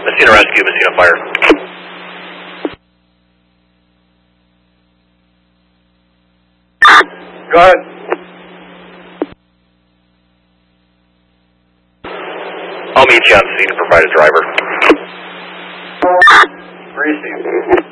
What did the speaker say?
Messina Rescue, Messina Fire. Go ahead. I'll meet you on scene to provide a driver. Receive.